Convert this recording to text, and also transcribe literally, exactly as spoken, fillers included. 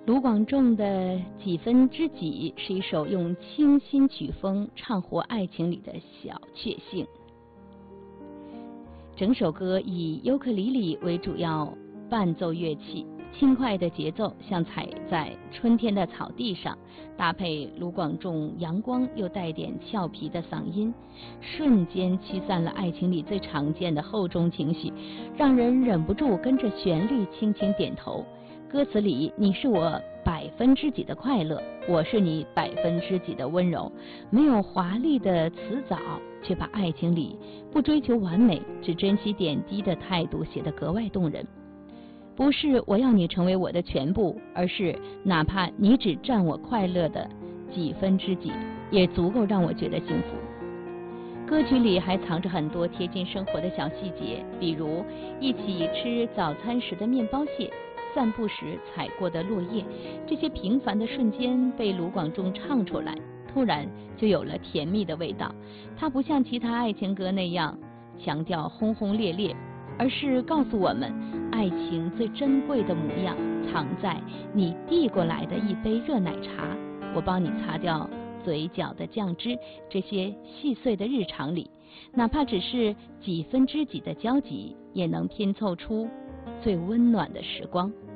卢广仲的《几分知己》是一首用清新曲风唱活爱情里的小确幸。整首歌以尤克里里为主要伴奏乐器，轻快的节奏像踩在春天的草地上，搭配卢广仲阳光又带点俏皮的嗓音，瞬间驱散了爱情里最常见的厚重情绪，让人忍不住跟着旋律轻轻点头。歌词里，你是我百分之几的快乐，我是你百分之几的温柔，没有华丽的辞藻，却把爱情里不追求完美，只珍惜点滴的态度写得格外动人。不是我要你成为我的全部，而是哪怕你只占我快乐的几分之几，也足够让我觉得幸福。歌曲里还藏着很多贴近生活的小细节，比如一起吃早餐时的面包屑，散步时踩过的落叶，这些平凡的瞬间被卢广仲唱出来，突然就有了甜蜜的味道。它不像其他爱情歌那样强调轰轰烈烈，而是告诉我们，爱情最珍贵的模样藏在你递过来的一杯热奶茶，我帮你擦掉嘴角的酱汁，这些细碎的日常里，哪怕只是几分之几的交集，也能拼凑出最温暖的时光。